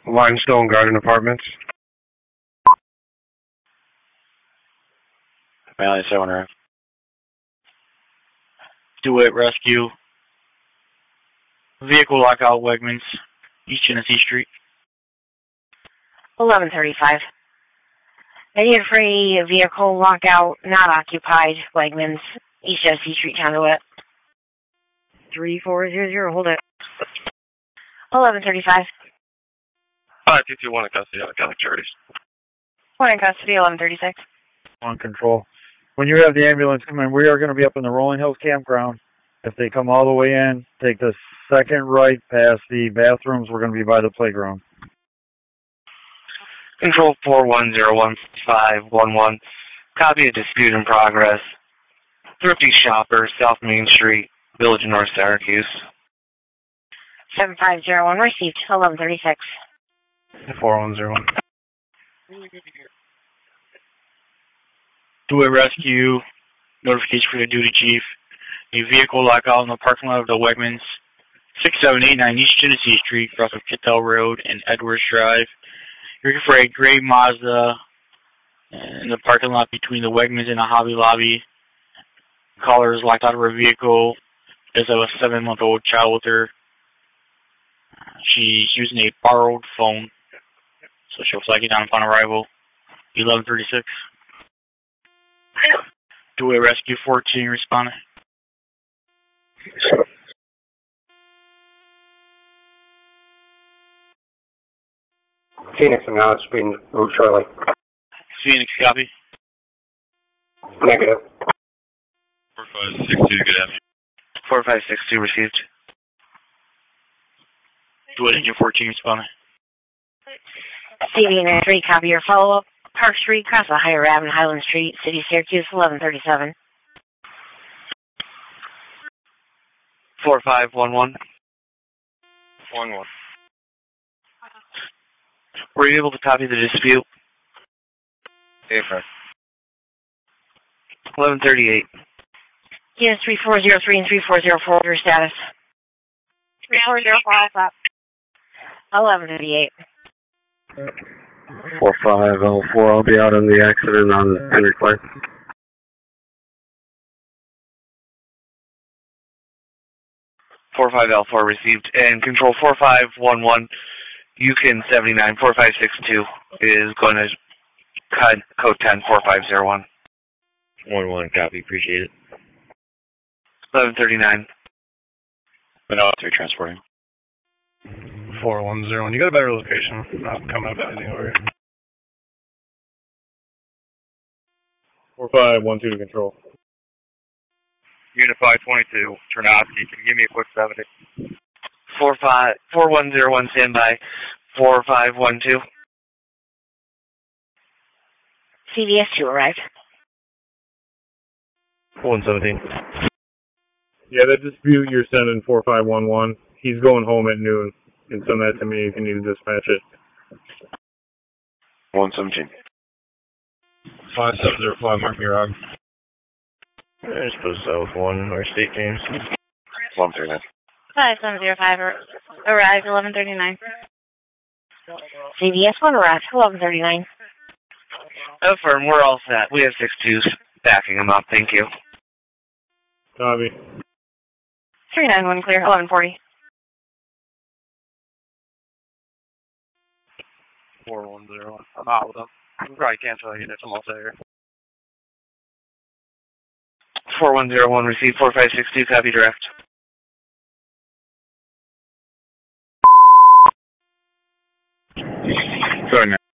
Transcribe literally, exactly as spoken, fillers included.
Limestone Garden Apartments. Valley Owner. DeWitt Rescue. Vehicle lockout, Wegmans, East Genesee Street. eleven thirty-five. I need for a vehicle lockout, not occupied, Wegmans, East Genesee Street, Conduit. three four zero zero, hold it. eleven thirty-five. five two two one in custody, electronic charities. One in custody, eleven thirty-six. On control. When you have the ambulance come in, we are going to be up in the Rolling Hills campground. If they come all the way in, take the second right past the bathrooms. We're going to be by the playground. Control four one zero one five one one. Copy of dispute in progress. Thrifty Shopper, South Main Street, Village of North Syracuse. seven five zero one received, eleven thirty-six. four one zero one. DeWitt Rescue. Notification for the duty chief. A vehicle lockout in the parking lot of the Wegmans. six seven eight nine East Genesee Street, across of Kittel Road and Edwards Drive. You're looking for a gray Mazda in the parking lot between the Wegmans and the Hobby Lobby. Caller is locked out of her vehicle. There's a seven-month-old child with her. She's using a borrowed phone, so she'll flag you down upon arrival. eleven thirty-six. DeWitt Rescue fourteen responding. Phoenix and now it's being Route Charlie. Phoenix, copy. Negative. four five six two, good afternoon. four five six two received. DeWitt Engine fourteen responding. C B nine three, copy your follow-up. Park Street, across the Higher Avenue, Highland Street, City of Syracuse, eleven thirty-seven. four five one one. one one. Were you able to copy the dispute? Affirm. eleven thirty-eight. Yes, three four zero three and three four zero four, your status. three four zero five, up. eleven thirty-eight. four five L four, I'll be out on the accident on Henry Clay. four five L four received. And control four five one one, Yukon seventy-nine, four five six two is going to cut code ten, four five zero one. one one, copy, appreciate it. eleven thirty-nine. But I'll have to be transporting. four one zero one. You got a better location. Not coming up anywhere. four five one two to control. Unit five twenty-two, Ternowski, can you give me a quick seventy? four five four one zero one standby. four five one two. C V S two arrived. one seventeen. Yeah, that dispute you're sending four five one one. He's going home at noon. You can send that to me if you need to dispatch it. one seventeen. five seven zero five, Mark Mirag. I suppose South one, or State Games. one thirty-nine. five seven zero five arrived, eleven thirty-nine. C V S one arrived, eleven thirty-nine. Affirm, we're all set. We have six twos backing them up. Thank you. Copy. three nine one clear, eleven forty. four one zero one. I'm out with them. You probably can't tell you, I'm all set here. four one zero one received, four five six two, copy direct. Sorry, man.